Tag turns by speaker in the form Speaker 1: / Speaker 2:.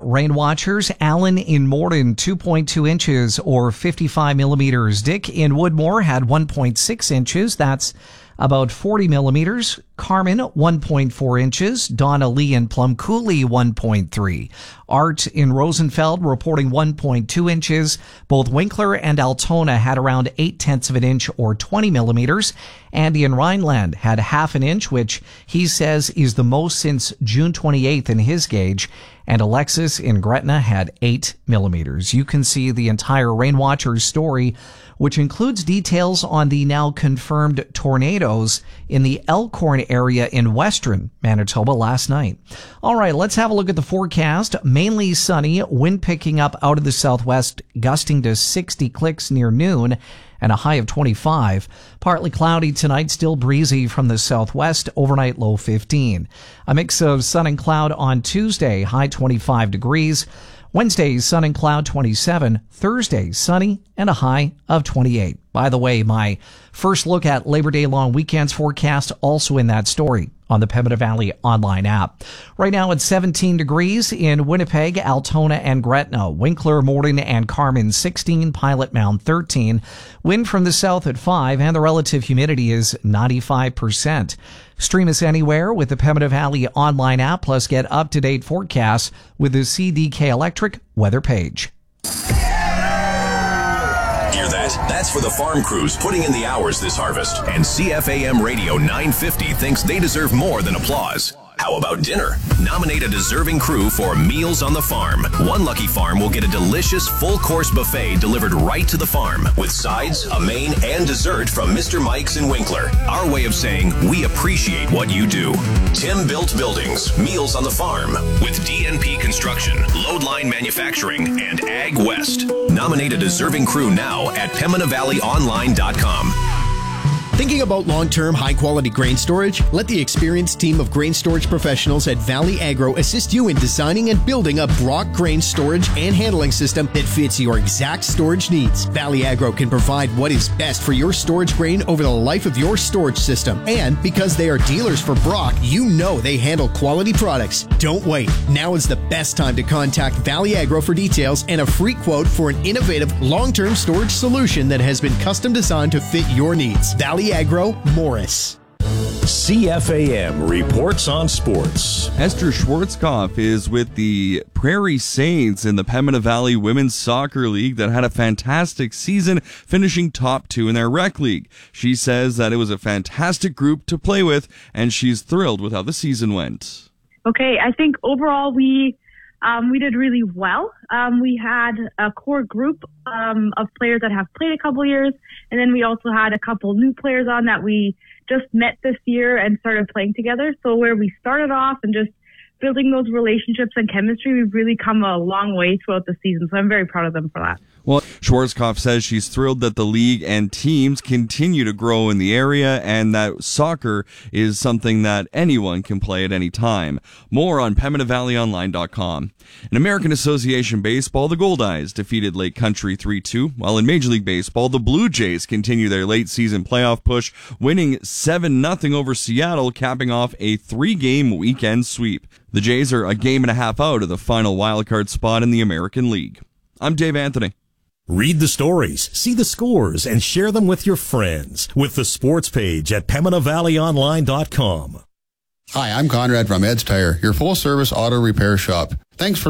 Speaker 1: rain watchers. Allen in Morden, 2.2 inches or 55 millimeters. Dick in Woodmore had 1.6 inches. That's about 40 millimeters. Carmen, 1.4 inches. Donna Lee in Plum Coulee, 1.3. Art in Rosenfeld reporting 1.2 inches. Both Winkler and Altona had around 0.8 of an inch or 20 millimeters. Andy in Rhineland had half an inch, which he says is the most since June 28th in his gauge. And Alexis in Gretna had 8 millimeters. You can see the entire Rain Watchers story, which includes details on the now confirmed tornadoes in the Elkhorn area in western Manitoba last night. All right, let's have a look at the forecast. Mainly sunny, wind picking up out of the southwest, gusting to 60 clicks near noon, and a high of 25. Partly cloudy tonight, still breezy from the southwest, overnight low 15. A mix of sun and cloud on Tuesday, high 25 degrees. Wednesday, sun and cloud 27. Thursday, sunny and a high of 28. By the way, my first look at Labor Day long weekend's forecast also in that story on the Pembina Valley online app. Right now it's 17 degrees in Winnipeg, Altona, and Gretna. Winkler, Morden, and Carmen 16, Pilot Mound 13. Wind from the south at 5, and the relative humidity is 95%. Stream us anywhere with the Pembina Valley online app, plus get up-to-date forecasts with the CDK Electric weather page.
Speaker 2: Hear that? That's for the farm crews putting in the hours this harvest. And CFAM Radio 950 thinks they deserve more than applause. How about dinner? Nominate a deserving crew for Meals on the Farm. One lucky farm will get a delicious full-course buffet delivered right to the farm with sides, a main, and dessert from Mr. Mike's in Winkler. Our way of saying we appreciate what you do. Tim Built Buildings, Meals on the Farm with DNP Construction, Loadline Manufacturing, and Ag West. Nominate a deserving crew now at PembinaValleyOnline.com.
Speaker 3: Thinking about long-term, high-quality grain storage? Let the experienced team of grain storage professionals at Valley Agro assist you in designing and building a Brock grain storage and handling system that fits your exact storage needs. Valley Agro can provide what is best for your storage grain over the life of your storage system. And because they are dealers for Brock, you know they handle quality products. Don't wait. Now is the best time to contact Valley Agro for details and a free quote for an innovative long-term storage solution that has been custom designed to fit your needs. Valley Agro, Morris.
Speaker 4: CFAM reports on sports.
Speaker 5: Esther Schwarzkopf is with the Prairie Saints in the Pembina Valley Women's Soccer League that had a fantastic season, finishing top 2 in their rec league. She says that it was a fantastic group to play with, and she's thrilled with how the season went.
Speaker 6: Okay, I think overall we did really well. We had a core group of players that have played a couple years, and then we also had a couple new players on that we just met this year and started playing together. So where we started off and just building those relationships and chemistry, we've really come a long way throughout the season. So I'm very proud of them for that.
Speaker 5: Well, Schwarzkopf says she's thrilled that the league and teams continue to grow in the area and that soccer is something that anyone can play at any time. More on PembinaValleyOnline.com. In American Association Baseball, the Goldeyes defeated Lake Country 3-2, while in Major League Baseball, the Blue Jays continue their late-season playoff push, winning 7-0 over Seattle, capping off a 3-game weekend sweep. The Jays are a game and a half out of the final wildcard spot in the American League. I'm Dave Anthony.
Speaker 4: Read the stories, see the scores, and share them with your friends with the sports page at PembinaValleyOnline.com.
Speaker 7: Hi, I'm Conrad from Ed's Tire, your full-service auto repair shop. Thanks for